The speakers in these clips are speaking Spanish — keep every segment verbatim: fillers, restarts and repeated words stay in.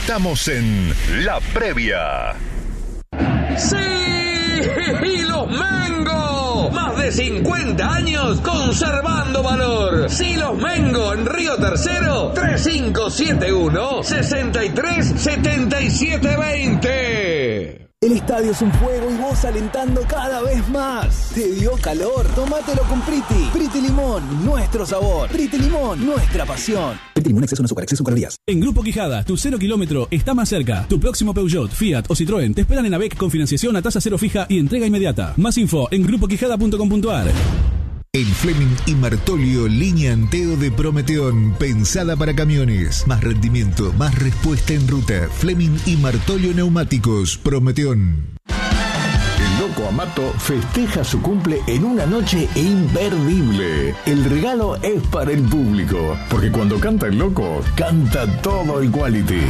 Estamos en La Previa. ¡Sí! ¡Y los Mengo! Más de cincuenta años conservando valor. Silos Mengo en Río Tercero, tres cinco siete uno, seis tres siete siete dos cero. El estadio es un fuego y vos alentando cada vez más. ¿Te dio calor? Tómatelo con Priti. Priti Limón, nuestro sabor. Priti Limón, nuestra pasión. Priti Limón, exceso en azúcar, exceso en calorías. En Grupo Quijada, tu cero kilómetro está más cerca. Tu próximo Peugeot, Fiat o Citroën te esperan en A B E C con financiación a tasa cero fija y entrega inmediata. Más info en grupo quijada punto com punto a r. El Fleming y Martolio, línea Anteo de Prometeón, pensada para camiones. Más rendimiento, más respuesta en ruta. Fleming y Martolio Neumáticos, Prometeón. El Loco Amato festeja su cumple en una noche imperdible. El regalo es para el público, porque cuando canta el Loco, canta todo el Quality.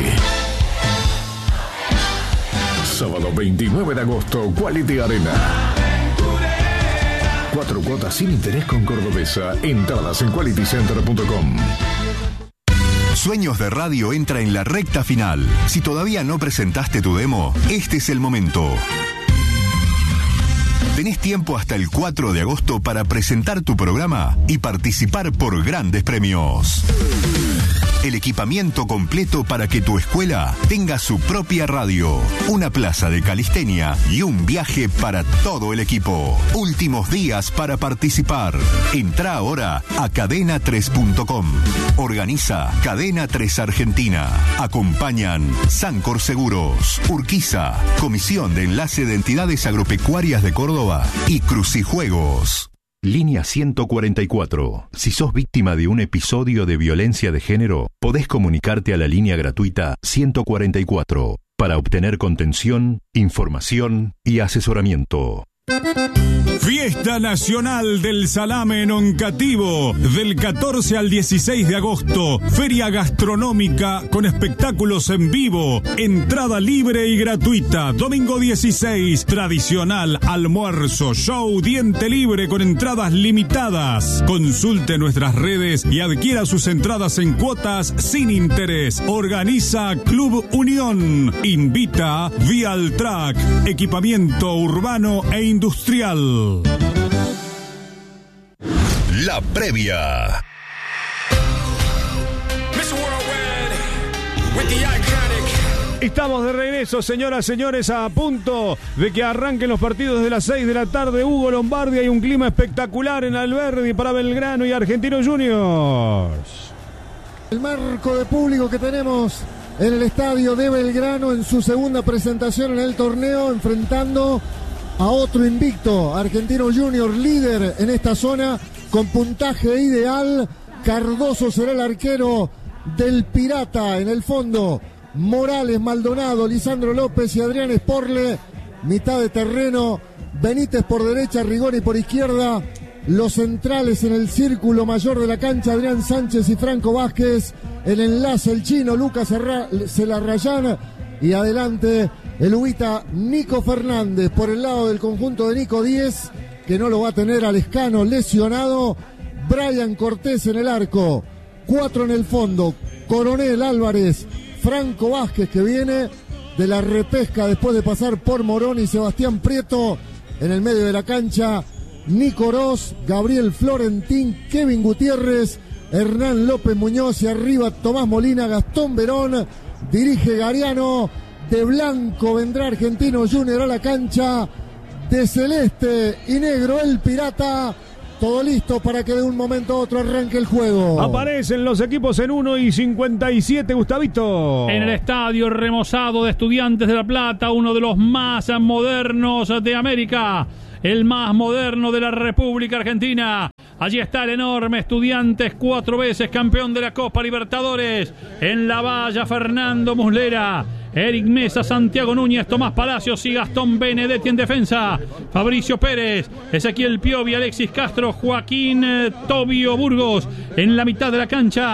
Sábado veintinueve de agosto, Quality Arena. Cuatro cuotas sin interés con Cordobesa. Entradas en quality center punto com. Sueños de Radio entra en la recta final. Si todavía no presentaste tu demo, este es el momento. Tenés tiempo hasta el cuatro de agosto para presentar tu programa y participar por grandes premios. El equipamiento completo para que tu escuela tenga su propia radio, una plaza de calistenia y un viaje para todo el equipo. Últimos días para participar. Entrá ahora a cadena tres punto com. Organiza Cadena tres Argentina. Acompañan Sancor Seguros, Urquiza, Comisión de Enlace de Entidades Agropecuarias de Córdoba y Crucijuegos. Línea ciento cuarenta y cuatro. Si sos víctima de un episodio de violencia de género, podés comunicarte a la línea gratuita ciento cuarenta y cuatro para obtener contención, información y asesoramiento. Fiesta Nacional del Salame en Oncativo, del catorce al dieciséis de agosto. Feria gastronómica con espectáculos en vivo. Entrada libre y gratuita. Domingo dieciséis, tradicional almuerzo, show, diente libre con entradas limitadas. Consulte nuestras redes y adquiera sus entradas en cuotas sin interés. Organiza Club Unión. Invita Vialtrack, equipamiento urbano e industrial. La Previa. Estamos de regreso, señoras, señores, a punto de que arranquen los partidos de las seis de la tarde. Hugo Lombardi, hay un clima espectacular en Alberdi para Belgrano y Argentinos Juniors. El marco de público que tenemos en el estadio de Belgrano en su segunda presentación en el torneo, enfrentando a otro invicto, Argentinos Juniors, líder en esta zona con puntaje ideal. Cardoso será el arquero del Pirata. En el fondo, Morales, Maldonado, Lisandro López y Adrián Esporle. Mitad de terreno, Benítez por derecha, Rigoni por izquierda. Los centrales en el círculo mayor de la cancha, Adrián Sánchez y Franco Vázquez. El enlace, el chino, Lucas Celarrayán. Y adelante, el Ubita Nico Fernández. Por el lado del conjunto de Nico Díez, que no lo va a tener a Lescano lesionado. Brian Cortés en el arco. Cuatro en el fondo. Coronel Álvarez. Franco Vázquez, que viene de la repesca después de pasar por Morón, y Sebastián Prieto en el medio de la cancha. Nico Oroz, Gabriel Florentín, Kevin Gutiérrez, Hernán López Muñoz y arriba Tomás Molina, Gastón Verón. Dirige Gariano. De blanco vendrá Argentinos Juniors a la cancha. De celeste y negro el Pirata. Todo listo para que de un momento a otro arranque el juego. Aparecen los equipos en uno y cincuenta y siete, Gustavito. En el estadio remozado de Estudiantes de La Plata, uno de los más modernos de América, el más moderno de la República Argentina. Allí está el enorme Estudiantes, cuatro veces campeón de la Copa Libertadores. En la valla, Fernando Muslera, Eric Mesa, Santiago Núñez, Tomás Palacios y Gastón Benedetti en defensa. Fabricio Pérez, Ezequiel Piovi, Alexis Castro, Joaquín eh, Tobio Burgos en la mitad de la cancha.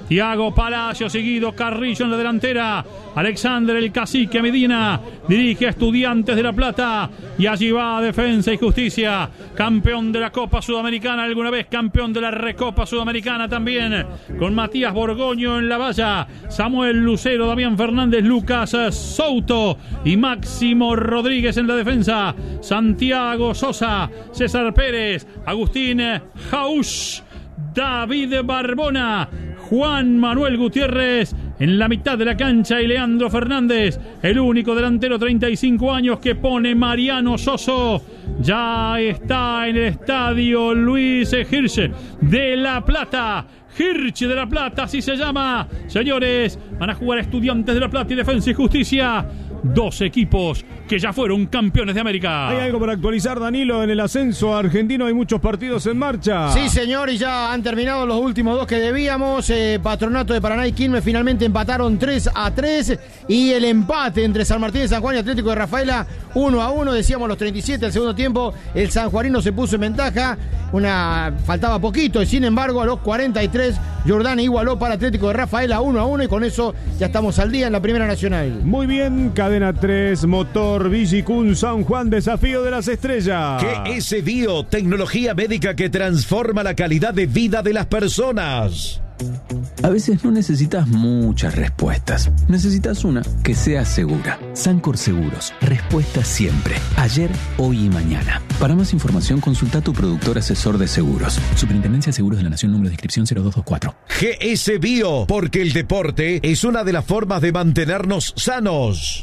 Tiago Palacio, seguido Carrillo en la delantera. Alexander el Cacique Medina dirige a Estudiantes de La Plata. Y allí va Defensa y Justicia, campeón de la Copa Sudamericana alguna vez, campeón de la Recopa Sudamericana también, con Matías Borgoño en la valla, Samuel Lucero, Damián Fernández, Lucas Souto y Máximo Rodríguez en la defensa. Santiago Sosa, César Pérez, Agustín Jausch, David Barbona, Juan Manuel Gutiérrez en la mitad de la cancha y Leandro Fernández, el único delantero treinta y cinco años que pone Mariano Soso. Ya está en el estadio Luis Hirsch de La Plata. Hirsch de La Plata, así se llama. Señores, van a jugar Estudiantes de La Plata y Defensa y Justicia. Dos equipos que ya fueron campeones de América. ¿Hay algo para actualizar, Danilo? En el ascenso argentino hay muchos partidos en marcha. Sí, señor, y ya han terminado los últimos dos que debíamos. eh, Patronato de Paraná y Quilmes finalmente empataron tres a tres. Y el empate entre San Martín de San Juan y Atlético de Rafaela uno a uno. Decíamos los treinta y siete del segundo tiempo. El sanjuanino se puso en ventaja. Una faltaba poquito y sin embargo a los cuarenta y tres Jordán igualó para Atlético de Rafaela uno a uno. Y con eso ya estamos al día en la Primera Nacional. Muy bien, cadena tres, motor Villicún San Juan, desafío de las estrellas. G S Bio, tecnología médica que transforma la calidad de vida de las personas. A veces no necesitas muchas respuestas. Necesitas una que sea segura. Sancor Seguros. Respuesta siempre. Ayer, hoy y mañana. Para más información, consulta a tu productor asesor de seguros. Superintendencia de Seguros de la Nación, número de inscripción cero dos dos cuatro. G S Bio, porque el deporte es una de las formas de mantenernos sanos.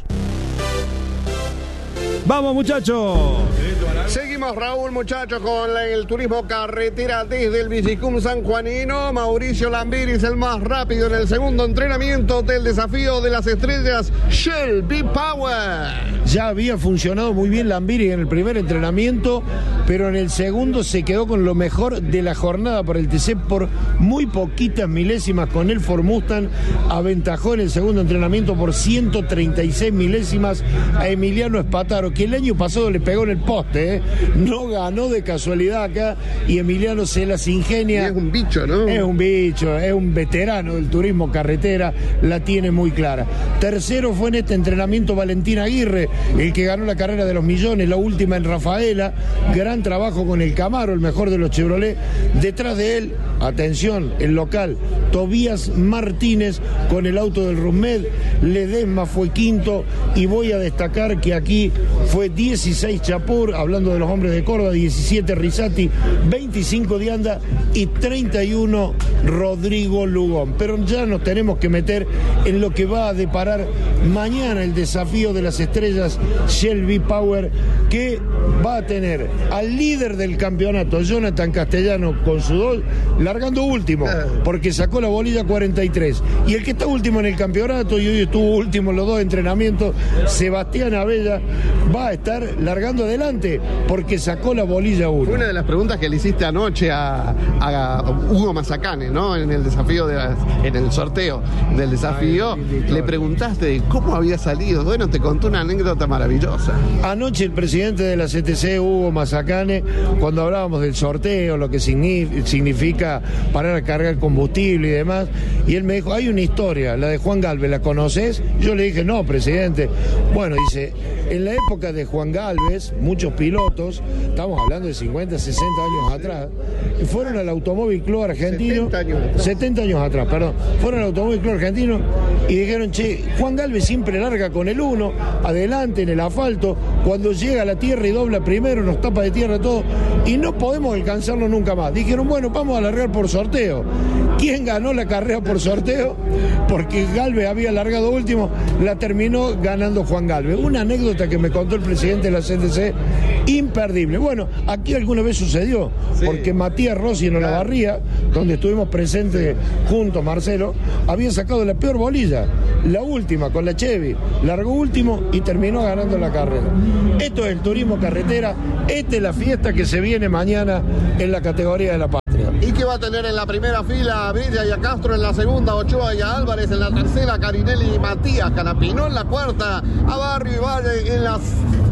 ¡Vamos, muchachos! Seguimos, Raúl, muchachos, con el turismo carretera desde el Villicún sanjuanino. Mauricio Lambiris, el más rápido en el segundo entrenamiento del desafío de las estrellas Shell V-Power. Ya había funcionado muy bien Lambiris en el primer entrenamiento, pero en el segundo se quedó con lo mejor de la jornada para el T C por muy poquitas milésimas con el Ford Mustang. Aventajó en el segundo entrenamiento por ciento treinta y seis milésimas a Emiliano Espataro, que el año pasado le pegó en el poste, ¿eh? No ganó de casualidad acá y Emiliano se las ingenia. Y es un bicho, ¿no? Es un bicho, es un veterano del turismo carretera, la tiene muy clara. Tercero fue en este entrenamiento Valentín Aguirre, el que ganó la carrera de los millones, la última en Rafaela. Gran trabajo con el Camaro, el mejor de los Chevrolet. Detrás de él, atención, el local, Tobías Martínez con el auto del Rusmed. Ledesma fue quinto y voy a destacar que aquí fue dieciséis Chapur, hablando de los hombres de Córdoba, diecisiete Risati, veinticinco Dianda y treinta y uno Rodrigo Lugón. Pero ya nos tenemos que meter en lo que va a deparar mañana el desafío de las estrellas Shell V-Power, que va a tener al líder del campeonato, Jonathan Castellano, con su dos, largando último, porque sacó la bolilla cuarenta y tres. Y el que está último en el campeonato, y hoy estuvo último en los dos entrenamientos, Sebastián Abella, va a estar largando adelante porque sacó la bolilla uno. Una de las preguntas que le hiciste anoche a, a Hugo Mazacane, ¿no? En el desafío, de las, en el sorteo del desafío, Ay, le preguntaste cómo había salido. Bueno, te contó una anécdota maravillosa. Anoche el presidente de la C T C, Hugo Mazacane, cuando hablábamos del sorteo, lo que significa parar a cargar combustible y demás, y él me dijo, hay una historia, la de Juan Galvez, ¿la conoces? Yo le dije, no, presidente. Bueno, dice, en la época de Juan Galvez, muchos pilotos, estamos hablando de cincuenta, sesenta años atrás, fueron al Automóvil Club Argentino, setenta años atrás, setenta años atrás, perdón, fueron al Automóvil Club Argentino y dijeron, che, Juan Galvez siempre larga con el uno, adelante en el asfalto, cuando llega a la tierra y dobla primero, nos tapa de tierra todo, y no podemos alcanzarlo nunca más. Dijeron, bueno, vamos a largar por sorteo. ¿Quién ganó la carrera por sorteo? Porque Galvez había largado último, la terminó ganando Juan Galvez. Una anécdota que me contó el presidente de la C T C, imperdible. Bueno, aquí alguna vez sucedió, sí, porque Matías Rossi en Olavarría, donde estuvimos presentes juntos, Marcelo, había sacado la peor bolilla, la última, con la Chevy, largó último y terminó ganando la carrera. Esto es el turismo carretera, esta es la fiesta que se viene mañana en la categoría de la patria. ¿Y qué va a tener en la primera fila? Brilla y a Castro en la segunda, Ochoa y a Álvarez en la tercera, Carinelli y Matías Canapino en la cuarta, a Barrio y Valle en las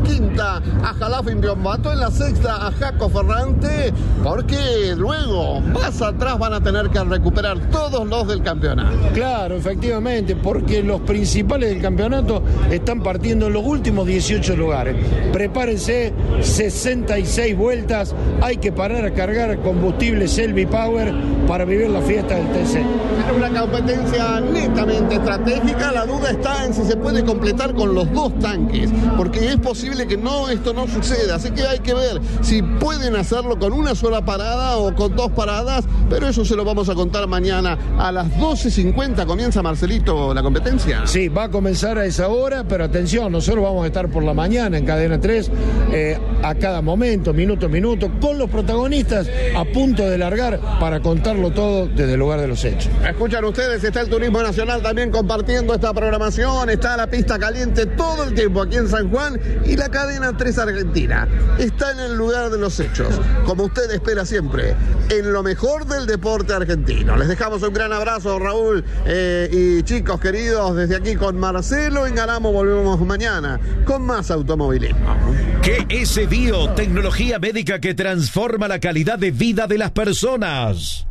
quinta a Jalafin Biombato, en la sexta a Jaco Ferrante, porque luego más atrás van a tener que recuperar todos los del campeonato. Claro, efectivamente, porque los principales del campeonato están partiendo en los últimos dieciocho lugares. Prepárense, sesenta y seis vueltas, hay que parar a cargar combustible Selby Power para vivir la fiesta del T C. Es una competencia netamente estratégica, la duda está en si se puede completar con los dos tanques, porque es posible que no, esto no suceda, así que hay que ver si pueden hacerlo con una sola parada o con dos paradas, pero eso se lo vamos a contar mañana a las doce cincuenta. ¿Comienza, Marcelito, la competencia? Sí, va a comenzar a esa hora, pero atención, nosotros vamos a estar por la mañana en Cadena tres, eh, a cada momento, minuto a minuto, con los protagonistas a punto de largar para contarlo todo desde el lugar de los hechos. Escuchan ustedes, está el Turismo Nacional también compartiendo esta programación, está la pista caliente todo el tiempo aquí en San Juan y la Cadena tres Argentina está en el lugar de los hechos, como usted espera siempre, en lo mejor del deporte argentino. Les dejamos un gran abrazo, Raúl, eh, y chicos queridos, desde aquí con Marcelo Engaramo. Volvemos mañana con más automovilismo. G S Bio, tecnología médica que transforma la calidad de vida de las personas.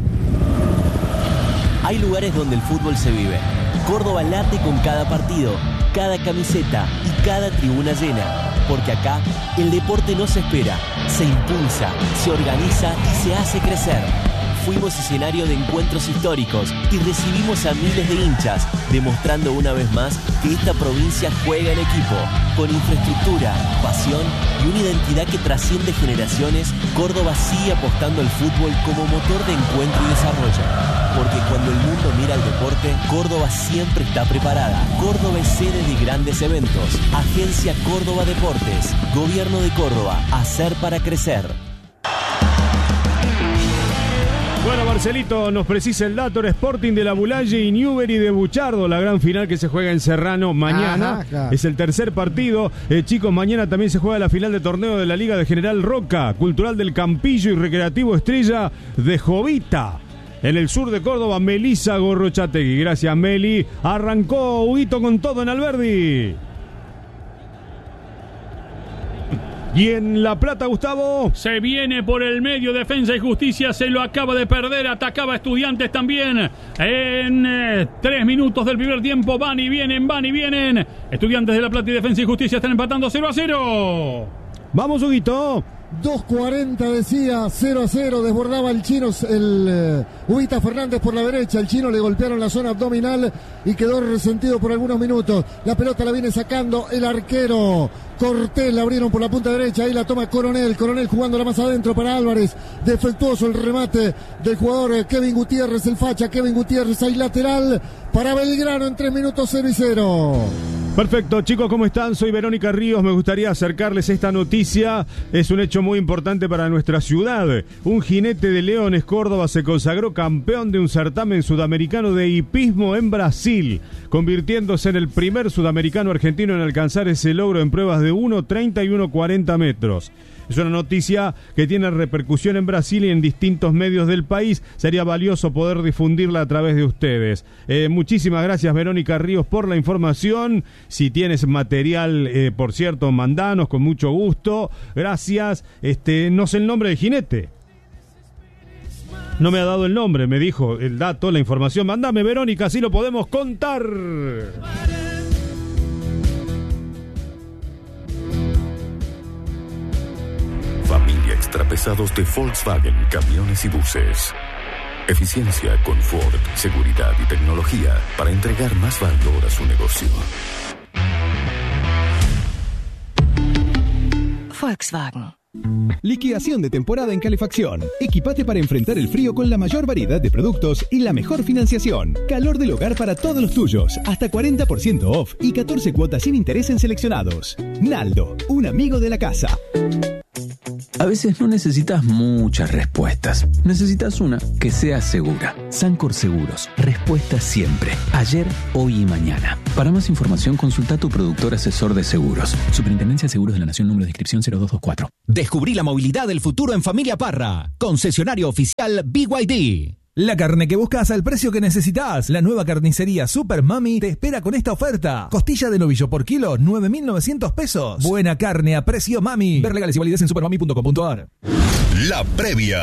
Hay lugares donde el fútbol se vive. Córdoba late con cada partido, cada camiseta y cada tribuna llena. Porque acá el deporte no se espera, se impulsa, se organiza y se hace crecer. Fuimos escenario de encuentros históricos y recibimos a miles de hinchas, demostrando una vez más que esta provincia juega en equipo. Con infraestructura, pasión y una identidad que trasciende generaciones, Córdoba sigue apostando al fútbol como motor de encuentro y desarrollo. Porque cuando el mundo mira al deporte, Córdoba siempre está preparada. Córdoba es sede de grandes eventos. Agencia Córdoba Deportes. Gobierno de Córdoba. Hacer para crecer. Bueno, Marcelito, nos precisa el dato, Sporting de la Bulalle y Newbery de Buchardo, la gran final que se juega en Serrano mañana. Ajá. Es el tercer partido. Eh, chicos, mañana también se juega la final de torneo de la Liga de General Roca, Cultural del Campillo y Recreativo Estrella de Jovita. En el sur de Córdoba, Melissa Gorrochategui. Gracias, Meli. Arrancó Huguito con todo en Alberdi. Y en La Plata, Gustavo. Se viene por el medio, Defensa y Justicia se lo acaba de perder, atacaba Estudiantes también. En eh, tres minutos del primer tiempo, van y vienen, van y vienen. Estudiantes de La Plata y Defensa y Justicia están empatando cero a cero. Vamos, Huguito. dos cuarenta decía, cero a cero, desbordaba el chino, el uh, Ubita Fernández por la derecha, el chino le golpearon la zona abdominal y quedó resentido por algunos minutos. La pelota la viene sacando el arquero Cortés, la abrieron por la punta derecha, ahí la toma Coronel, Coronel jugándola más adentro para Álvarez, defectuoso el remate del jugador Kevin Gutiérrez, el facha Kevin Gutiérrez, ahí lateral para Belgrano en tres minutos, cero y cero. Perfecto, chicos, ¿cómo están? Soy Verónica Ríos, me gustaría acercarles esta noticia, es un hecho muy importante para nuestra ciudad. Un jinete de Leones, Córdoba, se consagró campeón de un certamen sudamericano de hipismo en Brasil, convirtiéndose en el primer sudamericano argentino en alcanzar ese logro en pruebas de uno treinta y uno cuarenta metros. Es una noticia que tiene repercusión en Brasil y en distintos medios del país. Sería valioso poder difundirla a través de ustedes. Eh, muchísimas gracias, Verónica Ríos, por la información. Si tienes material, eh, por cierto, mandanos con mucho gusto. Gracias. Este, no sé el nombre del jinete. No me ha dado el nombre, me dijo el dato, la información. Mándame, Verónica, así lo podemos contar. Familia Extrapesados de Volkswagen, camiones y buses. Eficiencia, confort, seguridad y tecnología para entregar más valor a su negocio. Volkswagen. Liquidación de temporada en calefacción. Equipate para enfrentar el frío con la mayor variedad de productos y la mejor financiación. Calor del hogar para todos los tuyos. Hasta cuarenta por ciento off y catorce cuotas sin interés en seleccionados. Naldo, un amigo de la casa. A veces no necesitas muchas respuestas. Necesitas una que sea segura. Sancor Seguros. Respuesta siempre. Ayer, hoy y mañana. Para más información, consulta a tu productor asesor de seguros. Superintendencia de Seguros de la Nación, número de inscripción cero dos dos cuatro. Descubrí la movilidad del futuro en Familia Parra. Concesionario oficial B Y D. La carne que buscas al precio que necesitas. La nueva carnicería Super Mami te espera con esta oferta. Costilla de novillo por kilo, nueve mil novecientos pesos. Buena carne a precio Mami. Ver legales y validez en supermami punto com punto a r. La previa.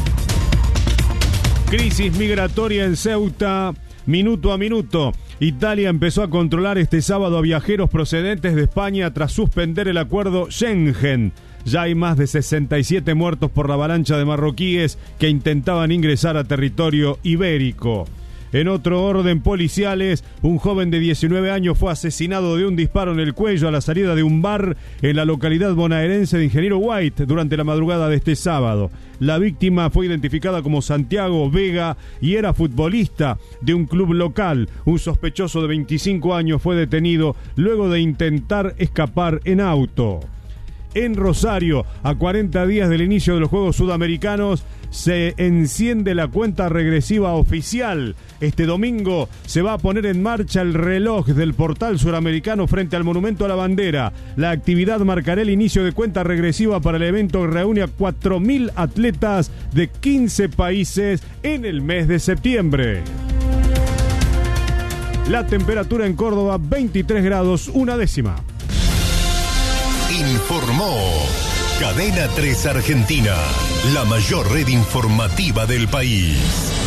Crisis migratoria en Ceuta, minuto a minuto. Italia empezó a controlar este sábado a viajeros procedentes de España tras suspender el acuerdo Schengen. Ya hay más de sesenta y siete muertos por la avalancha de marroquíes que intentaban ingresar a territorio ibérico. En otro orden policiales, un joven de diecinueve años fue asesinado de un disparo en el cuello a la salida de un bar en la localidad bonaerense de Ingeniero White durante la madrugada de este sábado. La víctima fue identificada como Santiago Vega y era futbolista de un club local. Un sospechoso de veinticinco años fue detenido luego de intentar escapar en auto. En Rosario, a cuarenta días del inicio de los Juegos Sudamericanos, se enciende la cuenta regresiva oficial. Este domingo se va a poner en marcha el reloj del portal suramericano frente al Monumento a la Bandera. La actividad marcará el inicio de cuenta regresiva para el evento que reúne a cuatro mil atletas de quince países en el mes de septiembre. La temperatura en Córdoba, veintitrés grados, una décima. Informó Cadena tres Argentina, la mayor red informativa del país.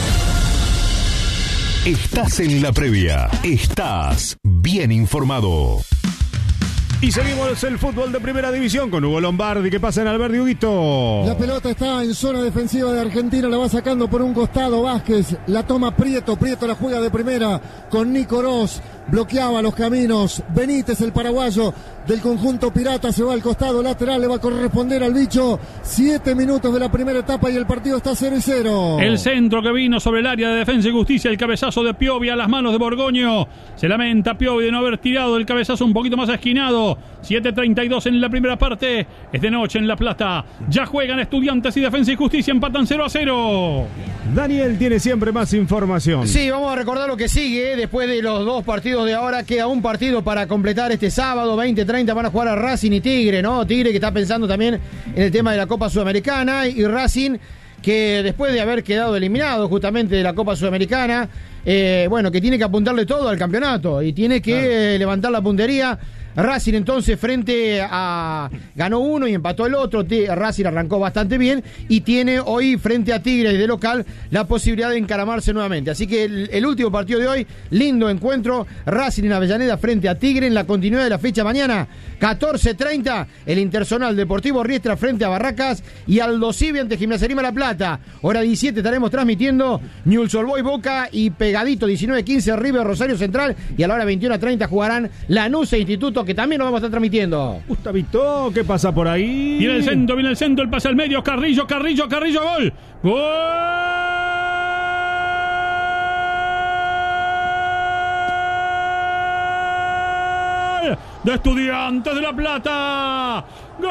Estás en la previa, estás bien informado. Y seguimos el fútbol de primera división con Hugo Lombardi. ¿Qué pasa en Alberdi, Huguito? La pelota está en zona defensiva de Argentina, la va sacando por un costado Vázquez, la toma Prieto, Prieto la juega de primera con Nico Ros, bloqueaba los caminos, Benítez el paraguayo del conjunto pirata se va al costado lateral, le va a corresponder al bicho, siete minutos de la primera etapa y el partido está cero y cero. El centro que vino sobre el área de Defensa y Justicia, el cabezazo de Piovi a las manos de Borgoño, se lamenta Piovi de no haber tirado el cabezazo un poquito más esquinado. Siete treinta y dos en la primera parte, es de noche en La Plata, ya juegan Estudiantes y Defensa y Justicia, empatan cero a cero. Daniel tiene siempre más información. Sí, vamos a recordar lo que sigue, después de los dos partidos de ahora, queda un partido para completar este sábado, veinte treinta van a jugar a Racing y Tigre, ¿no? Tigre que está pensando también en el tema de la Copa Sudamericana y Racing que después de haber quedado eliminado justamente de la Copa Sudamericana, eh, bueno, que tiene que apuntarle todo al campeonato y tiene que claro. eh, levantar la puntería. Racing entonces frente a... ganó uno y empató el otro. Racing arrancó bastante bien y tiene hoy frente a Tigres de local la posibilidad de encaramarse nuevamente. Así que el, el último partido de hoy, lindo encuentro, Racing en Avellaneda frente a Tigre en la continuidad de la fecha mañana, catorce treinta, el Interzonal Deportivo Riestra frente a Barracas y Aldo Civi ante Gimnasia Grima La Plata. Hora diecisiete estaremos transmitiendo Newell's Old Boys Boca y pegadito diecinueve quince River Rosario Central y a la hora veintiuno treinta jugarán Lanús e Instituto, que también lo vamos a estar transmitiendo. Gustavito, ¿qué pasa por ahí? Viene el centro, viene el centro, el pase al medio, Carrillo, Carrillo, Carrillo, gol. ¡Gol! De Estudiantes de La Plata. ¡Gol!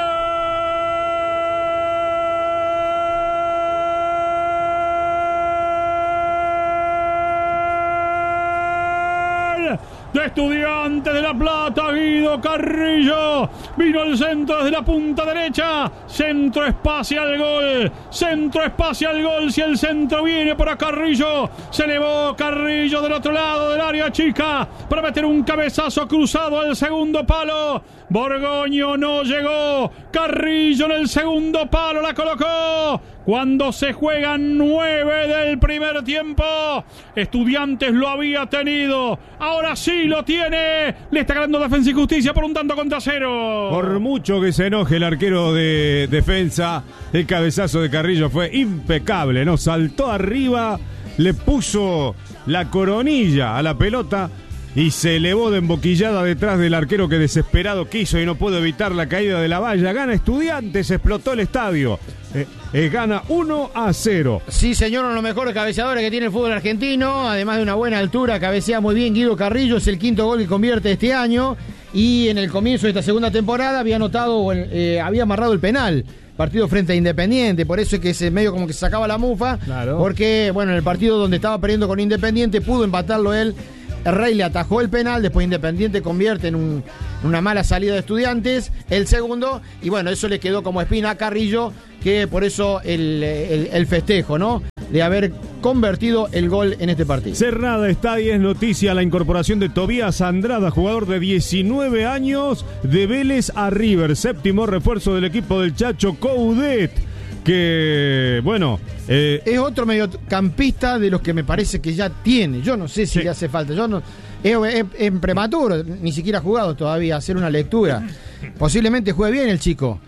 De Estudiantes de La Plata, Guido Carrillo, vino el centro desde la punta derecha, centro espacio al gol, centro espacio al gol, si el centro viene para Carrillo, se elevó Carrillo del otro lado del área chica, para meter un cabezazo cruzado al segundo palo, Borgoño no llegó, Carrillo en el segundo palo la colocó, cuando se juegan nueve del primer tiempo, Estudiantes lo había tenido, ahora sí lo tiene, le está ganando Defensa y Justicia por un tanto contra cero. Por mucho que se enoje el arquero de Defensa, el cabezazo de Carrillo fue impecable, ¿no? Saltó arriba, le puso la coronilla a la pelota y se elevó de emboquillada detrás del arquero que desesperado quiso y no pudo evitar la caída de la valla. Gana Estudiantes, explotó el estadio. Eh, eh, gana uno a cero. Sí, señor, uno de los mejores cabeceadores que tiene el fútbol argentino. Además de una buena altura, cabecea muy bien Guido Carrillo. Es el quinto gol que convierte este año. Y en el comienzo de esta segunda temporada había anotado, eh, había amarrado el penal. Partido frente a Independiente, por eso es que se medio como que se sacaba la mufa. Claro. Porque, bueno, en el partido donde estaba perdiendo con Independiente pudo empatarlo él. El Rey le atajó el penal, después Independiente convierte en, un, en una mala salida de Estudiantes, el segundo, y bueno, eso le quedó como espina a Carrillo, que por eso el, el, el festejo, ¿no? de haber convertido el gol en este partido. Cerrada está y es noticia la incorporación de Tobías Andrada, jugador de diecinueve años de Vélez a River, séptimo refuerzo del equipo del Chacho Coudet, que bueno... Eh, es otro mediocampista de los que me parece que ya tiene, yo no sé si sí. le hace falta, yo no... Es, es, es prematuro, ni siquiera ha jugado todavía, hacer una lectura. Posiblemente juegue bien el chico.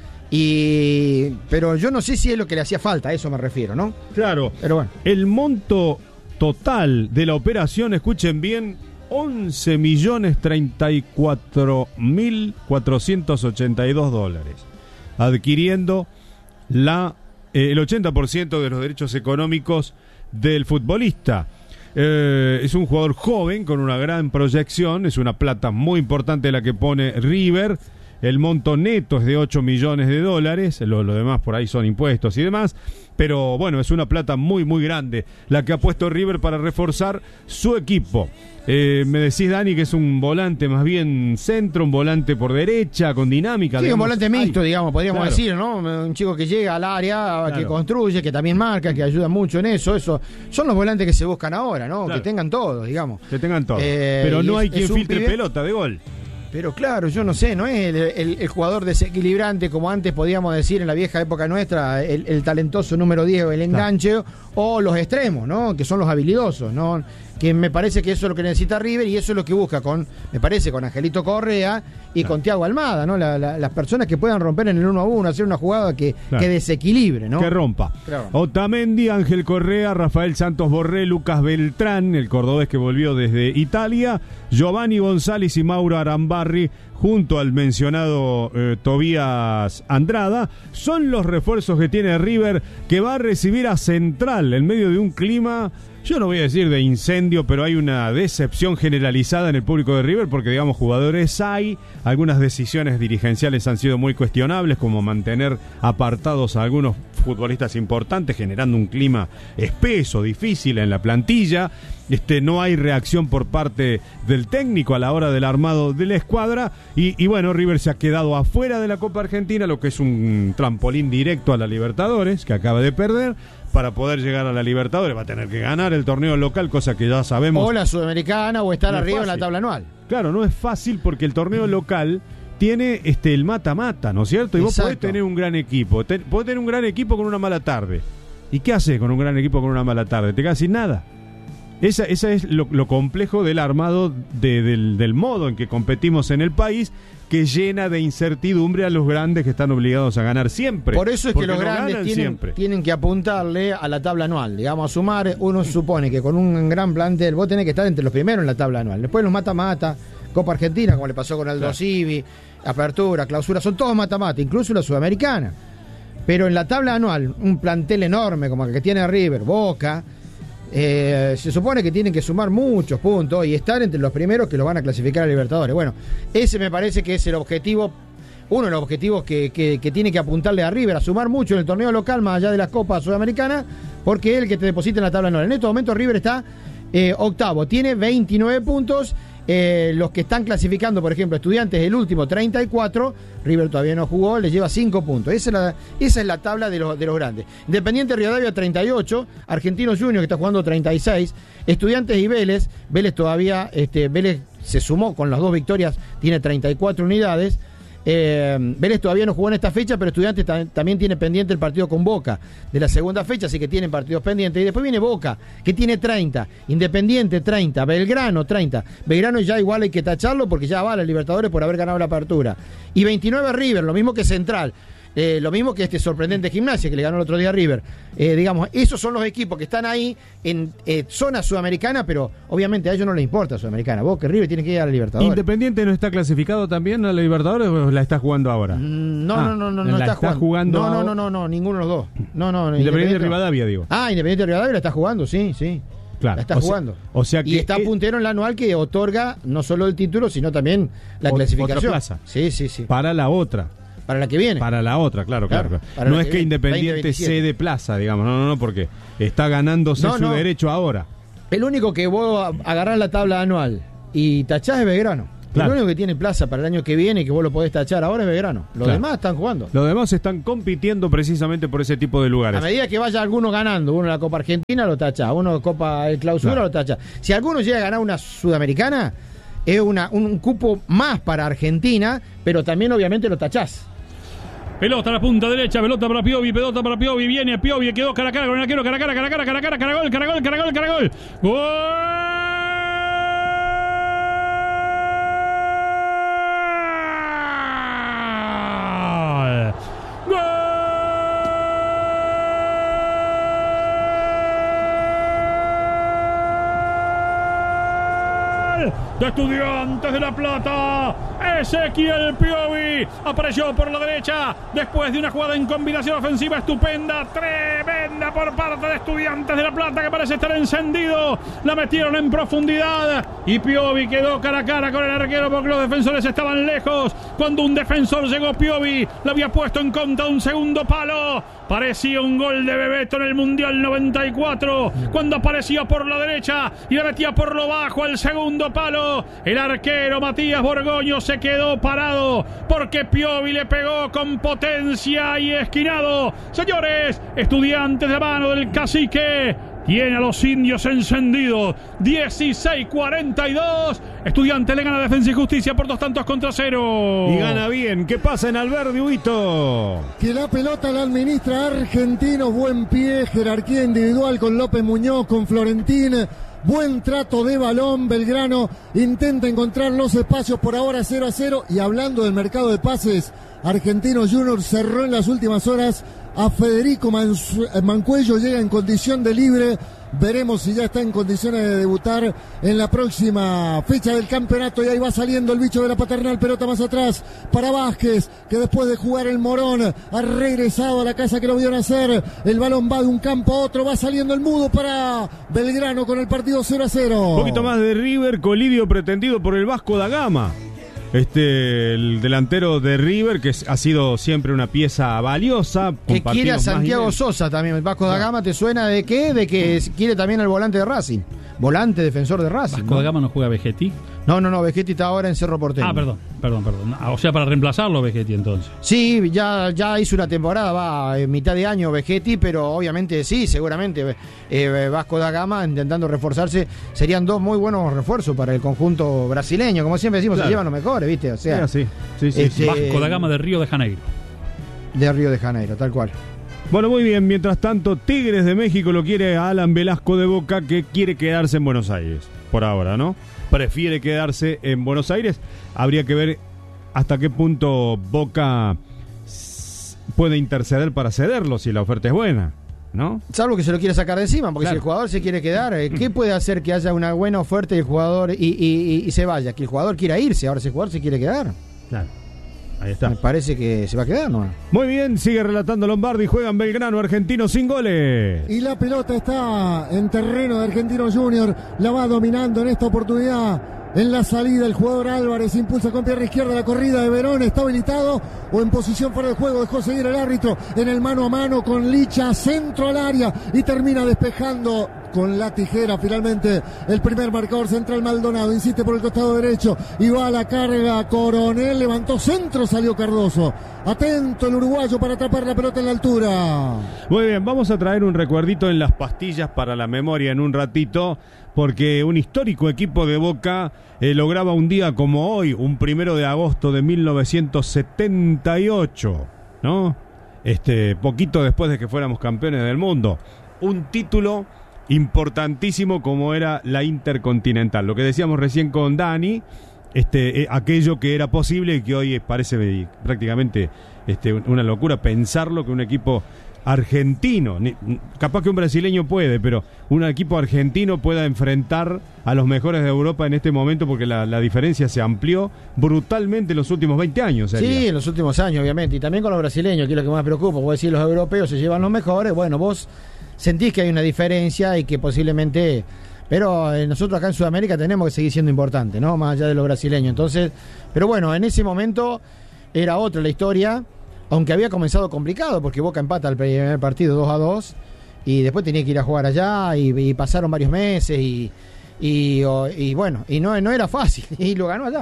Y pero yo no sé si es lo que le hacía falta, a eso me refiero, ¿no? Claro. Pero bueno. El monto total de la operación, escuchen bien, once millones treinta y cuatro mil cuatrocientos ochenta y dos dólares. Adquiriendo la eh, el ochenta por ciento de los derechos económicos del futbolista. Eh, es un jugador joven con una gran proyección, es una plata muy importante la que pone River. El monto neto es de ocho millones de dólares, lo, lo demás por ahí son impuestos y demás, pero bueno, es una plata muy muy grande la que ha puesto River para reforzar su equipo. Eh, me decís, Dani, que es un volante más bien centro, un volante por derecha, con dinámica. Sí, digamos. un volante mixto, Ay, digamos, podríamos claro. decir, ¿no? Un chico que llega al área, Claro. que construye, que también marca, que ayuda mucho en eso. Eso son los volantes que se buscan ahora, ¿no? Claro. Que tengan todo, digamos. Que tengan todo. Eh, pero no es, hay quien filtre pibe... pelota de gol. Pero claro, yo no sé, no es el, el, el jugador desequilibrante como antes podíamos decir en la vieja época nuestra, el, el talentoso número diez, el enganche, claro. o los extremos, ¿no? Que son los habilidosos, ¿no? Que me parece que eso es lo que necesita River y eso es lo que busca con, me parece, con Angelito Correa y claro. con Thiago Almada, ¿no? La, la, las personas que puedan romper en el uno a uno, hacer una jugada que, claro. que desequilibre, ¿no? Que rompa. Claro. Otamendi, Ángel Correa, Rafael Santos Borré, Lucas Beltrán, el cordobés que volvió desde Italia, Giovanni González y Mauro Arambarri, junto al mencionado eh, Tobías Andrada, son los refuerzos que tiene River, que va a recibir a Central en medio de un clima, yo no voy a decir de incendio, pero hay una decepción generalizada en el público de River, porque digamos jugadores hay, algunas decisiones dirigenciales han sido muy cuestionables, como mantener apartados a algunos futbolistas importantes, generando un clima espeso, difícil en la plantilla. Este, no hay reacción por parte del técnico a la hora del armado de la escuadra y, y bueno, River se ha quedado afuera de la Copa Argentina, lo que es un trampolín directo a la Libertadores, que acaba de perder. Para poder llegar a la Libertadores va a tener que ganar el torneo local, cosa que ya sabemos. O la Sudamericana o estar no arriba en la tabla anual. Claro, no es fácil porque el torneo local tiene este el mata-mata, ¿no es cierto? Y Exacto. vos podés tener un gran equipo, te, podés tener un gran equipo con una mala tarde. ¿Y qué haces con un gran equipo con una mala tarde? Te quedas sin nada. Esa, esa es lo, lo complejo del armado de, del, del modo en que competimos en el país, que llena de incertidumbre a los grandes que están obligados a ganar siempre. Por eso es que los no grandes tienen, tienen que apuntarle a la tabla anual, digamos, a sumar. Uno supone que con un gran plantel vos tenés que estar entre los primeros en la tabla anual. Después los mata-mata, Copa Argentina, como le pasó con Aldo claro. Civi, Apertura, Clausura, son todos mata-mata, incluso la Sudamericana. Pero en la tabla anual, un plantel enorme como el que tiene River, Boca, Eh, se supone que tienen que sumar muchos puntos y estar entre los primeros que lo van a clasificar a Libertadores. Bueno, ese me parece que es el objetivo, uno de los objetivos que, que, que tiene que apuntarle a River, a sumar mucho en el torneo local, más allá de las Copas Sudamericanas, porque es el que te deposita en la tabla anual. En este momento River está eh, octavo, tiene veintinueve puntos. Eh, los que están clasificando, por ejemplo, Estudiantes, el último, treinta y cuatro, River todavía no jugó, le lleva cinco puntos. Esa es la, esa es la tabla de los, de los grandes. Independiente Rivadavia, treinta y ocho, Argentinos Juniors, que está jugando treinta y seis, Estudiantes y Vélez, Vélez todavía, este, Vélez se sumó con las dos victorias, tiene treinta y cuatro unidades. Eh, Vélez todavía no jugó en esta fecha, pero Estudiantes ta- también tiene pendiente el partido con Boca de la segunda fecha, así que tienen partidos pendientes. Y después viene Boca, que tiene treinta, Independiente treinta, Belgrano treinta. Belgrano ya igual hay que tacharlo porque ya va a la Libertadores por haber ganado la apertura. Y veintinueve River, lo mismo que Central. Eh, lo mismo que este sorprendente Gimnasia que le ganó el otro día a River. Eh, digamos, esos son los equipos que están ahí en eh, zona sudamericana, pero obviamente a ellos no les importa Sudamericana. Boca, River tiene que ir a la Libertadores. ¿Independiente no está clasificado también a la Libertadores o la está jugando ahora? Mm, no, ah, no, no, no, no la está, está jugando. jugando. No, no, no, no, no, ninguno de los dos. No, no, Independiente, Independiente Rivadavia, digo. Ah, Independiente Rivadavia la está jugando, sí, sí. Claro, la está o jugando. Sea, o sea que y está es, puntero en la anual que otorga no solo el título, sino también la o, clasificación. Otra plaza. Sí, sí, sí. Para la otra. Para la que viene. Para la otra, claro, claro. claro. No es que, que Independiente cede plaza, digamos, no, no, no, porque está ganándose no, su no. derecho ahora. El único que vos agarrás la tabla anual y tachás es Belgrano. El único que tiene plaza para el año que viene y que vos lo podés tachar ahora es Belgrano. Los Claro. demás están jugando. Los demás están compitiendo precisamente por ese tipo de lugares. A medida que vaya alguno ganando, uno la Copa Argentina lo tacha, uno Copa el Clausura Claro. lo tacha. Si alguno llega a ganar una Sudamericana, es una, un cupo más para Argentina, pero también obviamente lo tachás. Pelota a la punta derecha, pelota para Piovi, pelota para Piovi, viene Piovi, quedó cara a cara con el arquero, cara a cara, cara a cara, cara a cara, cara gol, cara gol, cara gol, cara gol. ¡Gol! De Estudiantes de La Plata, Ezequiel Piovi apareció por la derecha después de una jugada en combinación ofensiva estupenda, tremenda por parte de Estudiantes de La Plata, que parece estar encendido. La metieron en profundidad y Piovi quedó cara a cara con el arquero porque los defensores estaban lejos. Cuando un defensor llegó, Piovi lo había puesto en contra de un segundo palo. Parecía un gol de Bebeto en el Mundial noventa y cuatro, cuando aparecía por la derecha y la metía por lo bajo al segundo palo. El arquero Matías Borgoño se quedó parado porque Piovi le pegó con potencia y esquinado. Señores, Estudiantes de la mano del cacique tiene a los indios encendidos. dieciséis cuarenta y dos. Estudiantes le gana a Defensa y Justicia por dos tantos contra cero. Y gana bien. ¿Qué pasa en Alberdi, Huito? Que la pelota la administra Argentinos. Buen pie, jerarquía individual con López Muñoz, con Florentín. Buen trato de balón. Belgrano intenta encontrar los espacios, por ahora cero a cero. Y hablando del mercado de pases, Argentinos Junior cerró en las últimas horas a Federico Mancuello, llega en condición de libre. Veremos si ya está en condiciones de debutar en la próxima fecha del campeonato. Y ahí va saliendo el bicho de la Paternal. Pelota más atrás para Vázquez, que después de jugar el Morón ha regresado a la casa que lo vio nacer. El balón va de un campo a otro. Va saliendo el Mudo para Belgrano con el partido cero a cero. Un poquito más de River, colidio pretendido por el Vasco da Gama. Este, el delantero de River, que ha sido siempre una pieza valiosa. Que quiere a Santiago Sosa también. El Vasco da Gama, ¿te suena de qué? De que quiere también al volante de Racing. Volante defensor de Racing. ¿Vasco da Gama no juega Vegetti? No, no, no. Vegetti está ahora en Cerro Porteño. Ah, perdón, perdón, perdón. O sea, para reemplazarlo Vegetti entonces. Sí, ya, ya hizo una temporada, va en mitad de año Vegetti, pero obviamente sí, seguramente eh, Vasco da Gama intentando reforzarse. Serían dos muy buenos refuerzos para el conjunto brasileño. Como siempre decimos, claro, se llevan los mejores, ¿viste? O sea, sí, sí, sí, este, Vasco da Gama de Río de Janeiro. De Río de Janeiro, tal cual. Bueno, muy bien. Mientras tanto, Tigres de México lo quiere a Alan Velasco de Boca, que quiere quedarse en Buenos Aires. Por ahora, ¿no? Prefiere quedarse en Buenos Aires. Habría que ver hasta qué punto Boca puede interceder para cederlo, si la oferta es buena, ¿no? Salvo que se lo quiera sacar de encima, porque claro, si el jugador se quiere quedar, ¿qué puede hacer que haya una buena oferta y el jugador y, y, y, y se vaya? Que el jugador quiera irse. Ahora si el jugador se quiere quedar. Claro. Ahí está. Me parece que se va a quedar, ¿no? Muy bien, sigue relatando Lombardi. Juegan Belgrano, Argentino sin goles. Y la pelota está en terreno de Argentino Junior. La va dominando en esta oportunidad. En la salida el jugador Álvarez impulsa con pierna izquierda la corrida de Verón. Está habilitado o en posición fuera de juego. Dejó seguir el árbitro en el mano a mano con Licha. Centro al área y termina despejando con la tijera finalmente el primer marcador central. Maldonado insiste por el costado derecho y va a la carga Coronel, levantó centro, salió Cardoso. Atento el uruguayo para atrapar la pelota en la altura. Muy bien, vamos a traer un recuerdito en las pastillas para la memoria en un ratito, porque un histórico equipo de Boca eh, lograba un día como hoy, un primero de agosto de mil novecientos setenta y ocho, ¿no? Este, poquito después de que fuéramos campeones del mundo, un título importantísimo como era la Intercontinental. Lo que decíamos recién con Dani, este, eh, aquello que era posible y que hoy parece prácticamente este, una locura pensarlo, que un equipo argentino, ni, capaz que un brasileño puede, pero un equipo argentino pueda enfrentar a los mejores de Europa en este momento, porque la, la diferencia se amplió brutalmente en los últimos veinte años. Sería. Sí, en los últimos años, obviamente, y también con los brasileños, que es lo que más preocupa. Vos decís, los europeos se llevan los mejores, bueno, vos sentís que hay una diferencia y que posiblemente... Pero eh, nosotros acá en Sudamérica tenemos que seguir siendo importantes, ¿no? Más allá de los brasileños. Entonces, pero bueno, en ese momento era otra la historia, aunque había comenzado complicado, porque Boca empata el primer partido dos a dos, y después tenía que ir a jugar allá, y, y pasaron varios meses, y, y, o, y bueno, y no, no era fácil, y lo ganó allá.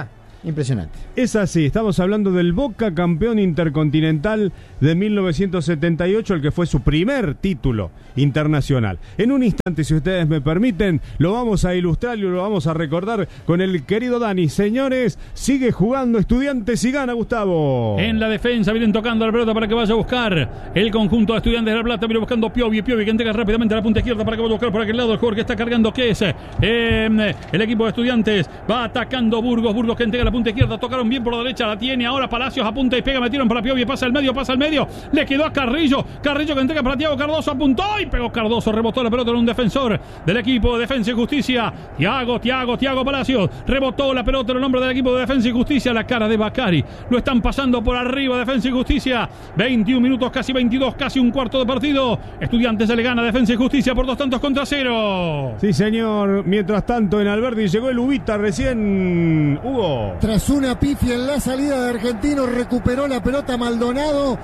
Impresionante. Es así, estamos hablando del Boca campeón intercontinental de mil novecientos setenta y ocho, el que fue su primer título internacional. En un instante, si ustedes me permiten, lo vamos a ilustrar y lo vamos a recordar con el querido Dani. Señores, sigue jugando Estudiantes y gana, Gustavo. En la defensa vienen tocando la pelota para que vaya a buscar el conjunto de Estudiantes de La Plata. Viene buscando Piovi, Piovi que entrega rápidamente a la punta izquierda para que vaya a buscar por aquel lado el jugador que está cargando, que es eh, el equipo de Estudiantes. Va atacando Burgos, Burgos que entrega la punta izquierda, tocaron bien por la derecha, la tiene ahora Palacios, apunta y pega, metieron para Piovi, pasa al medio, pasa al medio, le quedó a Carrillo, Carrillo que entrega para Thiago Cardoso, apuntó y pegó Cardoso, rebotó la pelota en un defensor del equipo de Defensa y Justicia, Thiago, Thiago, Thiago Palacios, rebotó la pelota en el nombre del equipo de Defensa y Justicia, la cara de Bacari, lo están pasando por arriba Defensa y Justicia, veintiún minutos, casi veintidós, casi un cuarto de partido, Estudiantes se le gana a Defensa y Justicia por dos tantos contra cero. Sí señor, mientras tanto en Alberdi llegó el Ubita recién, Hugo. Tras una pifia en la salida de Argentino, recuperó la pelota Maldonado,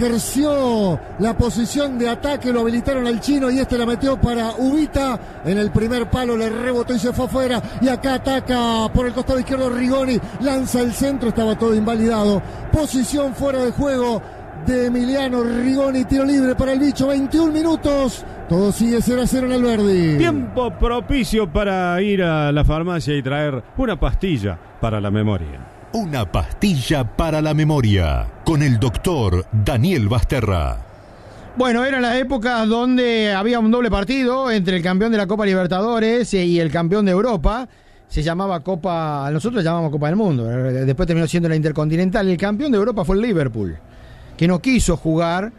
ejerció la posición de ataque, lo habilitaron al chino y este la metió para Ubita, en el primer palo le rebotó y se fue afuera, y acá ataca por el costado izquierdo Rigoni, lanza el centro, estaba todo invalidado, posición fuera de juego de Emiliano Rigoni, tiro libre para el bicho, veintiún minutos, todo sigue cero a cero en Alberdi. Tiempo propicio para ir a la farmacia y traer una pastilla para la memoria. Una pastilla para la memoria, con el doctor Daniel Basterra. Bueno, eran las épocas donde había un doble partido entre el campeón de la Copa Libertadores y el campeón de Europa. Se llamaba Copa, nosotros llamamos Copa del Mundo, después terminó siendo la Intercontinental. El campeón de Europa fue el Liverpool, que no quiso jugar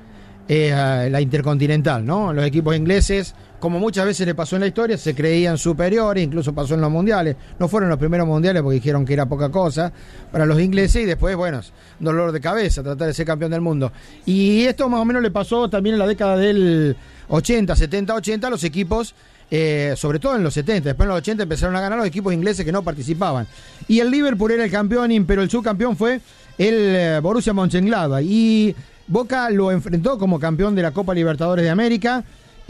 eh, la Intercontinental, ¿no? Los equipos ingleses, como muchas veces le pasó en la historia, se creían superiores, incluso pasó en los mundiales. No fueron los primeros mundiales porque dijeron que era poca cosa para los ingleses y después, bueno, dolor de cabeza tratar de ser campeón del mundo. Y esto más o menos le pasó también en la década del ochenta, setenta, ochenta a los equipos, eh, sobre todo en los setenta. Después en los ochenta empezaron a ganar los equipos ingleses que no participaban. Y el Liverpool era el campeón, pero el subcampeón fue el Borussia Mönchengladbach. Y Boca lo enfrentó como campeón de la Copa Libertadores de América.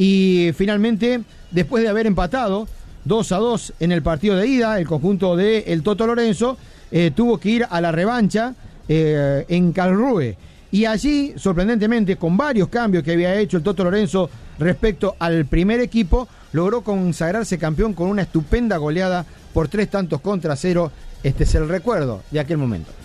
Y finalmente, después de haber empatado dos a dos en el partido de ida, el conjunto de el Toto Lorenzo eh, tuvo que ir a la revancha eh, en Karlsruhe. Y allí, sorprendentemente, con varios cambios que había hecho el Toto Lorenzo respecto al primer equipo, logró consagrarse campeón con una estupenda goleada por tres tantos contra cero. Este es el recuerdo de aquel momento.